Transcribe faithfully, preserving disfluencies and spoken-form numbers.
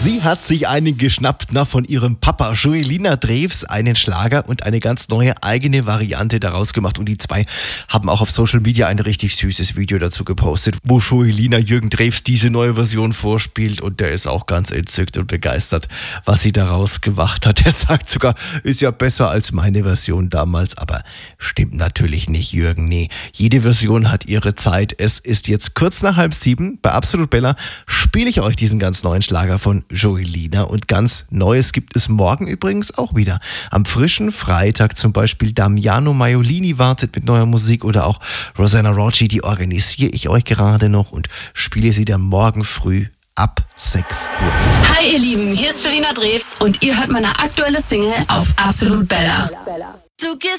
Sie hat sich einen geschnappt, na, von ihrem Papa. Joelina Drews, einen Schlager und eine ganz neue eigene Variante daraus gemacht. Und die zwei haben auch auf Social Media ein richtig süßes Video dazu gepostet, wo Joelina Jürgen Drews diese neue Version vorspielt. Und der ist auch ganz entzückt und begeistert, was sie daraus gemacht hat. Er sagt sogar, ist ja besser als meine Version damals. Aber stimmt natürlich nicht, Jürgen. Nee, jede Version hat ihre Zeit. Es ist jetzt kurz nach halb sieben. Bei Absolut Bella spiele ich euch diesen ganz neuen Schlager von Joelina, und ganz Neues gibt es morgen übrigens auch wieder. Am frischen Freitag zum Beispiel Damiano Maiolini wartet mit neuer Musik, oder auch Rosanna Rocci, die organisiere ich euch gerade noch und spiele sie dann morgen früh ab sechs Uhr. Hi ihr Lieben, hier ist Joelina Drews und ihr hört meine aktuelle Single auf Absolut Bella.